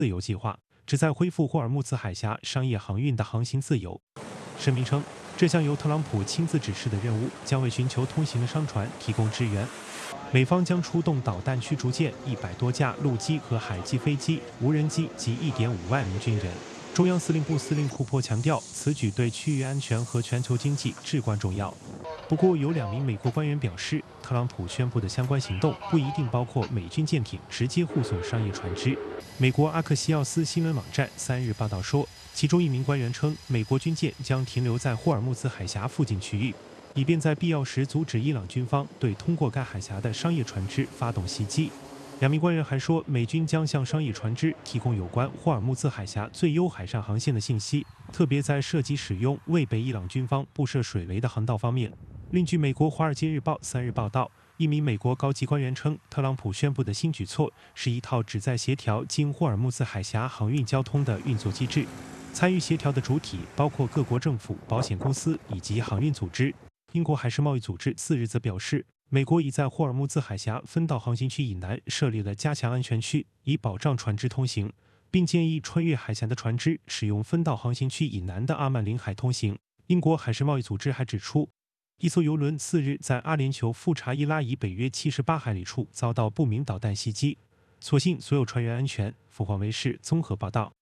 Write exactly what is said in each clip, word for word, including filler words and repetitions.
自由计划，旨在恢复霍尔木兹海峡商业航运的航行自由。声明称，这项由特朗普亲自指示的任务将为寻求通行的商船提供支援。美方将出动导弹驱逐舰一百多架陆基和海基飞机、无人机及一点五万名军人。中央司令部司令库珀强调，此举对区域安全和全球经济至关重要。不过，有两名美国官员表示，特朗普宣布的相关行动不一定包括美军舰艇直接护送商业船只。美国阿克西奥斯新闻网站三日报道说，其中一名官员称，美国军舰将停留在霍尔木兹海峡附近区域，以便在必要时阻止伊朗军方对通过该海峡的商业船只发动袭击。两名官员还说，美军将向商业船只提供有关霍尔木兹海峡最优海上航线的信息，特别在涉及使用未被伊朗军方布设水围的航道方面。另据美国《华尔街日报》三日报道，一名美国高级官员称，特朗普宣布的新举措是一套旨在协调经霍尔木兹海峡航运交通的运作机制。参与协调的主体包括各国政府、保险公司以及航运组织。英国海事贸易组织四日则表示，美国已在霍尔木兹海峡分道航行区以南设立了加强安全区，以保障船只通行，并建议穿越海峡的船只使用分道航行区以南的阿曼领海通行。英国海事贸易组织还指出，一艘油轮四日在阿联酋富查伊拉以北约七十八海里处遭到不明导弹袭击，所幸所有船员安全。凤凰卫视综合报道。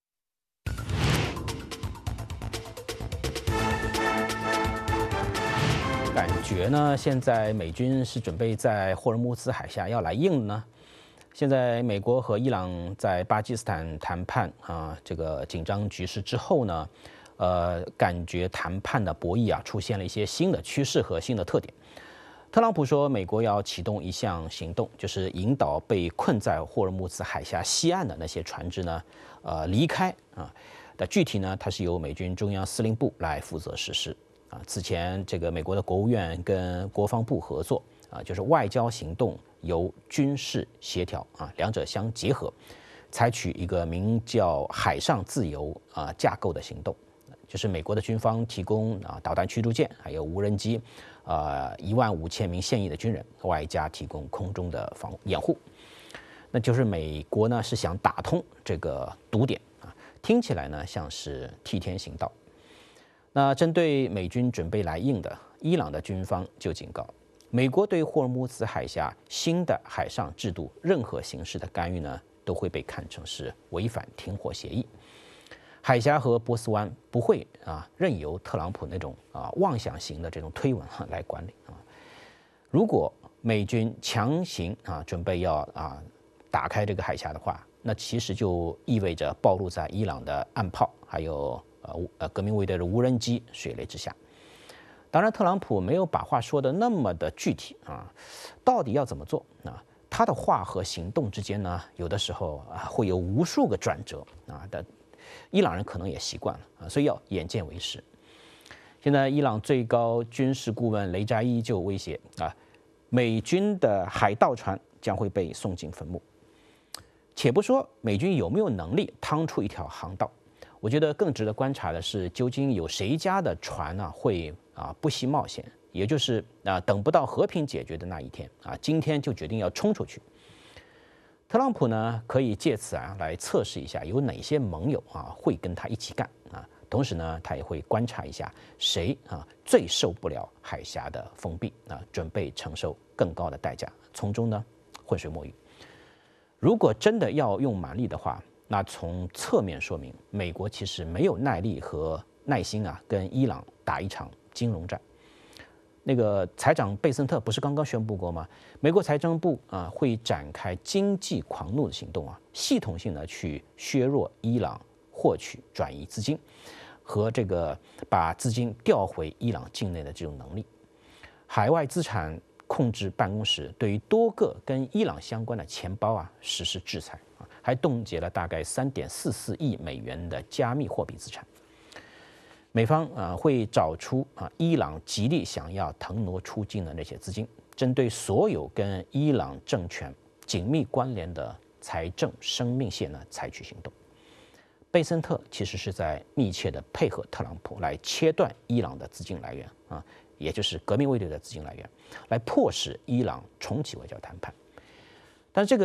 感觉呢，现在美军是准备在霍尔木兹海峡要来硬呢。现在美国和伊朗在巴基斯坦谈判啊，这个紧张局势之后呢，呃，感觉谈判的博弈啊出现了一些新的趋势和新的特点。特朗普说，美国要启动一项行动，就是引导被困在霍尔木兹海峡西岸的那些船只呢，呃，离开啊。但具体呢，它是由美军中央司令部来负责实施。啊，此前这个美国的国务院跟国防部合作啊，就是外交行动由军事协调啊，两者相结合，采取一个名叫“海上自由”啊架构的行动，就是美国的军方提供啊导弹驱逐舰，还有无人机，啊一万五千名现役的军人，外加提供空中的防掩护。那就是美国呢是想打通这个堵点啊，听起来呢像是替天行道。那针对美军准备来硬的，伊朗的军方就警告，美国对霍尔木兹海峡新的海上制度任何形式的干预呢，都会被看成是违反停火协议。海峡和波斯湾不会啊任由特朗普那种啊妄想型的这种推文啊来管理啊。如果美军强行啊准备要啊打开这个海峡的话，那其实就意味着暴露在伊朗的岸炮还有。呃呃，革命卫队的无人机水雷之下。当然，特朗普没有把话说的那么的具体啊，到底要怎么做啊？他的话和行动之间呢，有的时候啊会有无数个转折啊。但伊朗人可能也习惯了啊，所以要眼见为实。现在，伊朗最高军事顾问雷扎伊就威胁啊，美军的海盗船将会被送进坟墓。且不说美军有没有能力趟出一条航道。我觉得更值得观察的是，究竟有谁家的船呢、啊、会啊不惜冒险，也就是啊等不到和平解决的那一天啊，今天就决定要冲出去。特朗普呢可以借此啊来测试一下有哪些盟友啊会跟他一起干啊，同时呢他也会观察一下谁啊最受不了海峡的封闭啊，准备承受更高的代价，从中呢浑水摸鱼。如果真的要用蛮力的话，那从侧面说明，美国其实没有耐力和耐心啊，跟伊朗打一场金融战。那个财长贝森特不是刚刚宣布过吗？美国财政部啊会展开经济狂怒的行动啊，系统性的去削弱伊朗获取转移资金和这个把资金调回伊朗境内的这种能力。海外资产控制办公室对于多个跟伊朗相关的钱包啊实施制裁。还冻结了大概三点四四亿美元的加密货币资产。美方啊会找出啊伊朗极力想要腾挪出境的那些资金，针对所有跟伊朗政权紧密关联的财政生命线呢采取行动。贝森特其实是在密切的配合特朗普来切断伊朗的资金来源啊，也就是革命卫队的资金来源，来迫使伊朗重启外交谈判。但是这个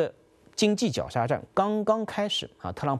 经济绞杀战刚刚开始啊，特朗普。